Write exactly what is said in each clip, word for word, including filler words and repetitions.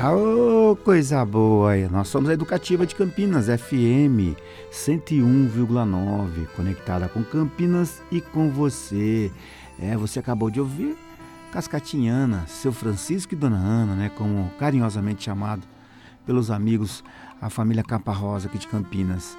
Ô, coisa boa! Aí. Nós somos a Educativa de Campinas, F M cento e um vírgula nove, conectada com Campinas e com você. É, você acabou de ouvir Cascatinhana, seu Francisco e Dona Ana, né, como carinhosamente chamado pelos amigos, a família Capa Rosa aqui de Campinas.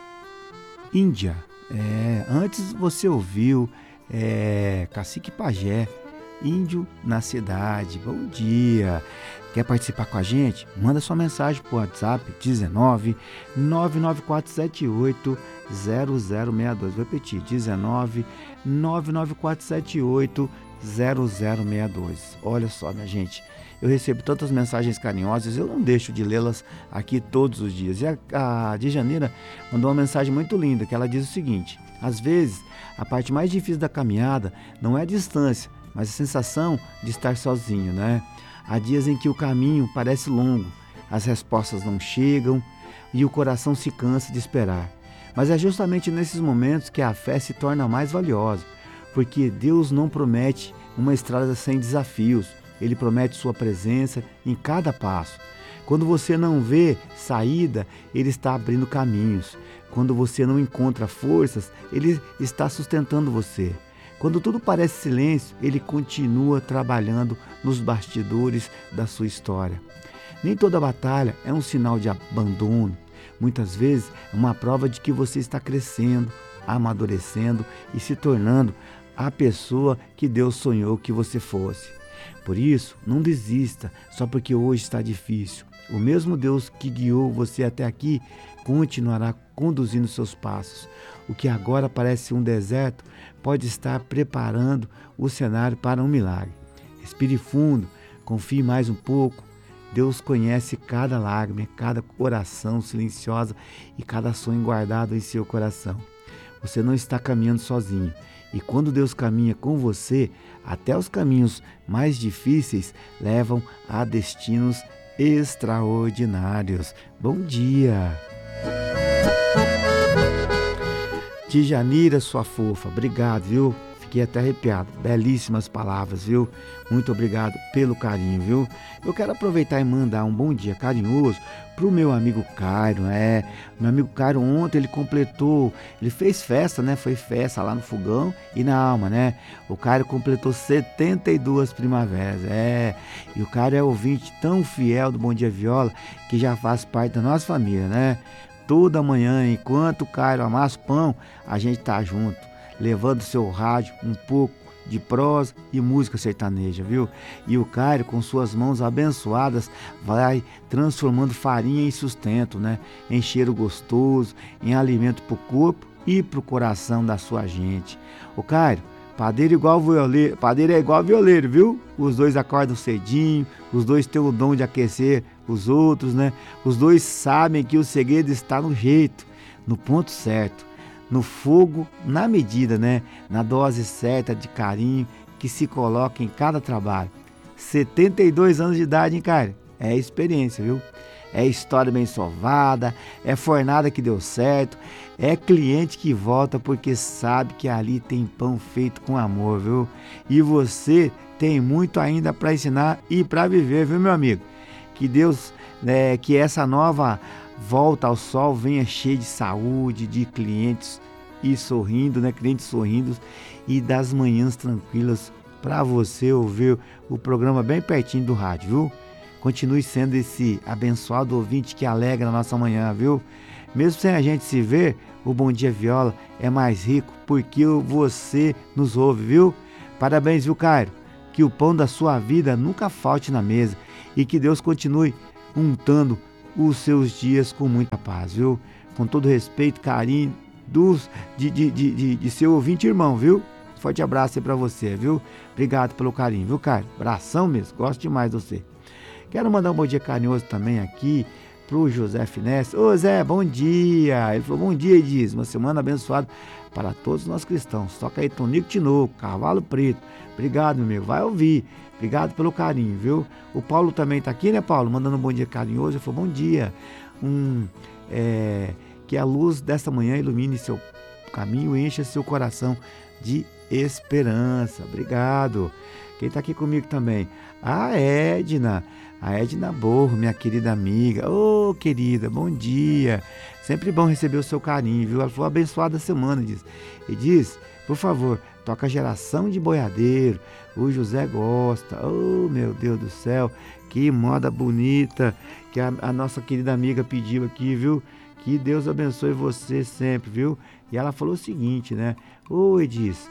Índia. É, antes você ouviu é, Cacique Pajé, Índio na Cidade. Bom dia! Quer participar com a gente? Manda sua mensagem para o WhatsApp dezenove, nove nove quatro sete oito, zero zero seis dois. Vou repetir, dezenove, nove nove quatro sete oito, zero zero seis dois. Olha só, minha gente, eu recebo tantas mensagens carinhosas, eu não deixo de lê-las aqui todos os dias. E a, a Djaneira mandou uma mensagem muito linda, que ela diz o seguinte: às vezes, a parte mais difícil da caminhada não é a distância, mas a sensação de estar sozinho, né? Há dias em que o caminho parece longo, as respostas não chegam e o coração se cansa de esperar. Mas é justamente nesses momentos que a fé se torna mais valiosa, porque Deus não promete uma estrada sem desafios, Ele promete sua presença em cada passo. Quando você não vê saída, Ele está abrindo caminhos. Quando você não encontra forças, Ele está sustentando você. Quando tudo parece silêncio, Ele continua trabalhando nos bastidores da sua história. Nem toda batalha é um sinal de abandono. Muitas vezes é uma prova de que você está crescendo, amadurecendo e se tornando a pessoa que Deus sonhou que você fosse. Por isso, não desista só porque hoje está difícil. O mesmo Deus que guiou você até aqui continuará conduzindo seus passos. O que agora parece um deserto pode estar preparando o cenário para um milagre. Respire fundo, confie mais um pouco. Deus conhece cada lágrima, cada oração silenciosa e cada sonho guardado em seu coração. Você não está caminhando sozinho. E quando Deus caminha com você, até os caminhos mais difíceis levam a destinos extraordinários. Bom dia! Djanira, sua fofa, obrigado, viu? Fiquei até arrepiado. Belíssimas palavras, viu? Muito obrigado pelo carinho, viu? Eu quero aproveitar e mandar um bom dia carinhoso pro meu amigo Cairo, é. Meu amigo Cairo ontem ele completou, ele fez festa, né? Foi festa lá no fogão e na alma, né? O Cairo completou setenta e duas primaveras, é. E o Cairo é ouvinte tão fiel do Bom Dia Viola que já faz parte da nossa família, né? Toda manhã, enquanto o Cairo amassa o pão, a gente tá junto, levando o seu rádio um pouco de prosa e música sertaneja, viu? E o Cairo, com suas mãos abençoadas, vai transformando farinha em sustento, né? Em cheiro gostoso, em alimento para o corpo e para o coração da sua gente. O Cairo, padeiro igual violeiro, padeiro é igual violeiro, viu? Os dois acordam cedinho, os dois têm o dom de aquecer os outros, né? Os dois sabem que o segredo está no jeito, no ponto certo, no fogo, na medida, né? Na dose certa de carinho que se coloca em cada trabalho. setenta e dois anos de idade, hein, cara? É experiência, viu? É história bem sovada, é fornada que deu certo, é cliente que volta porque sabe que ali tem pão feito com amor, viu? E você tem muito ainda para ensinar e para viver, viu, meu amigo? Que Deus, né, que essa nova volta ao sol venha cheia de saúde, de clientes e sorrindo, né? Clientes sorrindo e das manhãs tranquilas para você ouvir o programa bem pertinho do rádio, viu? Continue sendo esse abençoado ouvinte que alegra a nossa manhã, viu? Mesmo sem a gente se ver, o Bom Dia Viola é mais rico porque você nos ouve, viu? Parabéns, viu, Cairo? Que o pão da sua vida nunca falte na mesa e que Deus continue untando os seus dias com muita paz, viu? Com todo respeito, carinho dos, de, de, de, de, de seu ouvinte irmão, viu? Forte abraço aí pra você, viu? Obrigado pelo carinho, viu, Cairo? Abração mesmo, gosto demais de você. Quero mandar um bom dia carinhoso também aqui pro José Finesse. Ô Zé, bom dia! Ele falou, bom dia, diz, uma semana abençoada para todos nós cristãos. Toca aí Tonico Tinoco, Cavalo Preto. Obrigado, meu amigo, vai ouvir. Obrigado pelo carinho, viu? O Paulo também tá aqui, né, Paulo? Mandando um bom dia carinhoso. Ele falou, bom dia. Um, é, que a luz desta manhã ilumine seu caminho e encha seu coração de esperança. Obrigado. Quem tá aqui comigo também? A Edna. A Edna Borro, minha querida amiga. Ô, querida, bom dia. Sempre bom receber o seu carinho, viu? Ela falou, abençoada semana, diz. E diz, por favor, toca Geração de Boiadeiro. O José gosta. Oh, meu Deus do céu, que moda bonita que a, a nossa querida amiga pediu aqui, viu? Que Deus abençoe você sempre, viu? E ela falou o seguinte, né? Oi, diz,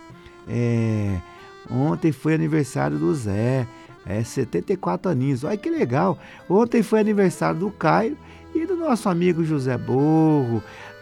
é, ontem foi aniversário do Zé, é setenta e quatro aninhos. Olha que legal. Ontem foi aniversário do Caio e do nosso amigo José Borro.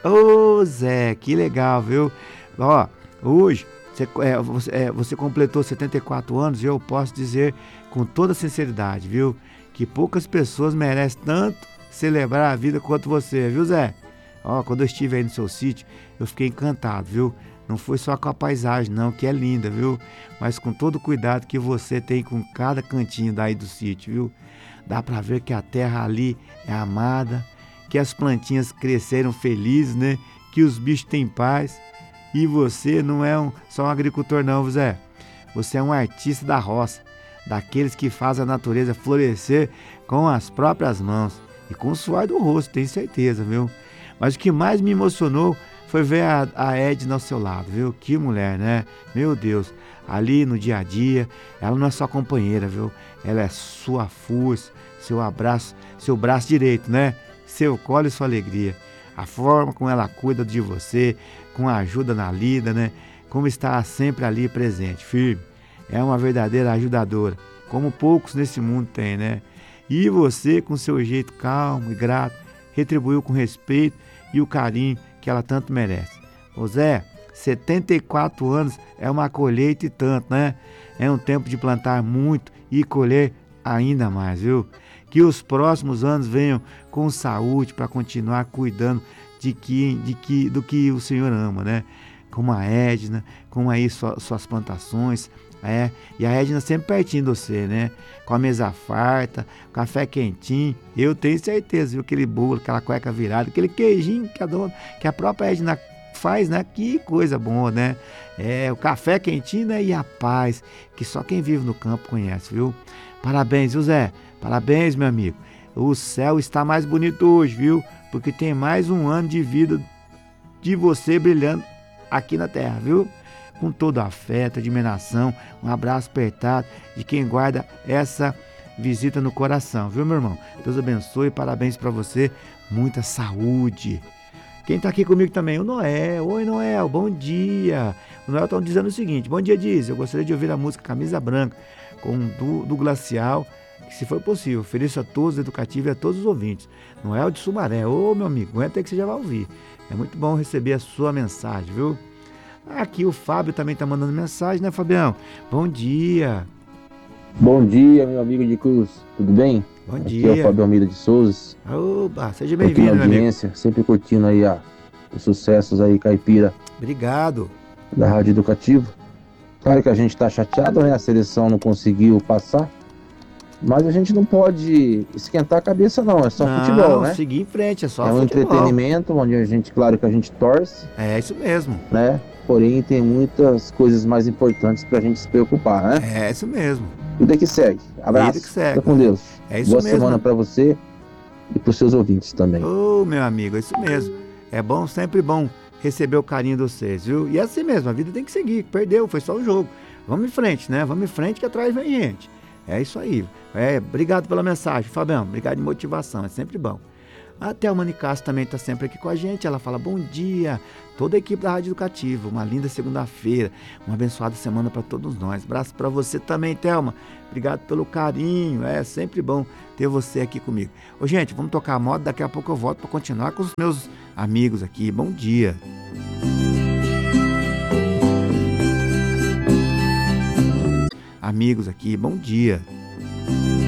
Ô, Zé, que legal, viu? Ó, hoje você, é, você, é, você completou setenta e quatro anos e eu posso dizer com toda sinceridade, viu? Que poucas pessoas merecem tanto celebrar a vida quanto você, viu, Zé? Ó, quando eu estive aí no seu sítio, eu fiquei encantado, viu? Não foi só com a paisagem, não, que é linda, viu? Mas com todo o cuidado que você tem com cada cantinho daí do sítio, viu? Dá pra ver que a terra ali é amada, que as plantinhas cresceram felizes, né? Que os bichos têm paz. E você não é um, só um agricultor, não, Zé. Você é um artista da roça, daqueles que fazem a natureza florescer com as próprias mãos e com o suor do rosto, tenho certeza, viu? Mas o que mais me emocionou foi ver a, a Edna ao seu lado, viu? Que mulher, né? Meu Deus, ali no dia a dia, ela não é só companheira, viu? Ela é sua força, seu abraço, seu braço direito, né? Seu colo e sua alegria. A forma como ela cuida de você, com a ajuda na lida, né? Como está sempre ali presente, firme. É uma verdadeira ajudadora, como poucos nesse mundo têm, né? E você, com seu jeito calmo e grato, retribuiu com respeito e o carinho que ela tanto merece. Ô Zé, setenta e quatro anos é uma colheita e tanto, né? É um tempo de plantar muito e colher ainda mais, viu? Que os próximos anos venham com saúde para continuar cuidando de que, de que, do que o Senhor ama, né? Como a Edna, como aí sua, suas plantações, é, e a Edna sempre pertinho de você, né? Com a mesa farta, café quentinho. Eu tenho certeza, viu? Aquele bolo, aquela cueca virada, aquele queijinho que a, dona, que a própria Edna faz, né? Que coisa boa, né? É, o café quentinho, né? E a paz, que só quem vive no campo conhece, viu? Parabéns, viu, Zé? Parabéns, meu amigo. O céu está mais bonito hoje, viu? Porque tem mais um ano de vida de você brilhando aqui na terra, viu? Com todo afeto, admiração, um abraço apertado de quem guarda essa visita no coração, viu, meu irmão? Deus abençoe, parabéns para você, muita saúde. Quem tá aqui comigo também? O Noel. Oi, Noel, bom dia. O Noel tá dizendo o seguinte, bom dia, diz, eu gostaria de ouvir a música Camisa Branca, com do, do Glacial, que se for possível, ofereço a todos, educativo e a todos os ouvintes. Noel de Sumaré, ô meu amigo, aguenta aí que você já vai ouvir. É muito bom receber a sua mensagem, viu? Aqui o Fábio também tá mandando mensagem, né, Fabião? Bom dia. Bom dia, meu amigo de Cruz, tudo bem? Bom Aqui dia. é o Fábio Almeida de Souza. Oba, seja Aqui bem-vindo, na meu amigo. audiência, sempre curtindo aí a, os sucessos aí, caipira, Obrigado. da Rádio Educativo. Claro que a gente tá chateado, né? A seleção não conseguiu passar. Mas a gente não pode esquentar a cabeça, não. É só Não, futebol, né? seguir em frente, é só É um futebol. entretenimento, onde a gente, claro que a gente torce, É isso mesmo. né? Porém, tem muitas coisas mais importantes pra gente se preocupar, né? É isso mesmo. Vida que segue. Abraço. Vida que segue. Fica com Deus. É isso Boa mesmo. semana pra você e pros seus ouvintes também. Ô, meu amigo, é isso mesmo. É bom, sempre bom receber o carinho de vocês, viu? E é assim mesmo, a vida tem que seguir. Perdeu, foi só o jogo. Vamos em frente, né? Vamos em frente que atrás vem gente. É isso aí. É, obrigado pela mensagem, Fabião. Obrigado de motivação, é sempre bom. A Thelma Nicasso também está sempre aqui com a gente. Ela fala, bom dia, toda a equipe da Rádio Educativa. Uma linda segunda-feira, uma abençoada semana para todos nós. Abraço para você também, Thelma. Obrigado pelo carinho, é sempre bom ter você aqui comigo. Ô, gente, vamos tocar a moda, daqui a pouco eu volto para continuar com os meus amigos aqui. Bom dia. Amigos aqui, bom dia.